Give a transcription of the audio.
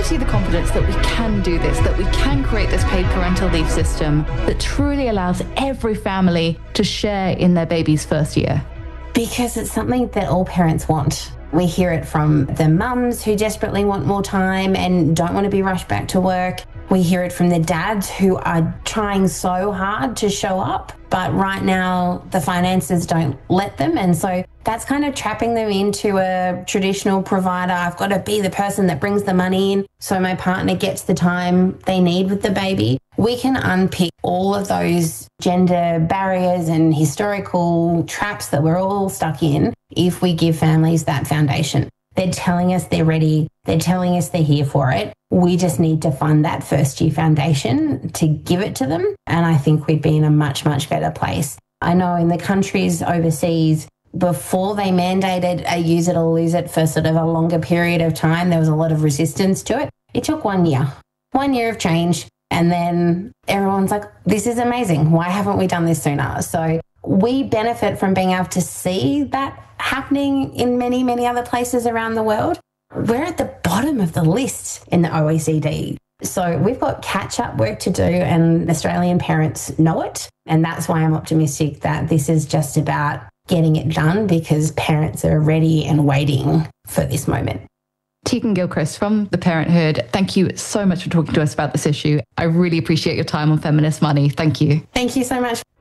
gives you the confidence that we can do this, that we can create this paid parental leave system that truly allows every family to share in their baby's first year? Because it's something that all parents want. We hear it from the mums who desperately want more time and don't want to be rushed back to work. We hear it from the dads who are trying so hard to show up, but right now the finances don't let them. And so that's kind of trapping them into a traditional provider. I've got to be the person that brings the money in so my partner gets the time they need with the baby. We can unpick all of those gender barriers and historical traps that we're all stuck in if we give families that foundation. They're telling us they're ready. They're telling us they're here for it. We just need to fund that first year foundation to give it to them. And I think we'd be in a much, much better place. I know in the countries overseas, before they mandated a use it or lose it for sort of a longer period of time, there was a lot of resistance to it. It took 1 year of change. And then everyone's like, this is amazing. Why haven't we done this sooner? So we benefit from being able to see that happening in many, many other places around the world. We're at the bottom of the list in the OECD. So we've got catch-up work to do, and Australian parents know it. And that's why I'm optimistic that this is just about getting it done, because parents are ready and waiting for this moment. Tegan Gilchrist from The Parenthood, thank you so much for talking to us about this issue. I really appreciate your time on Feminist Money. Thank you. Thank you so much.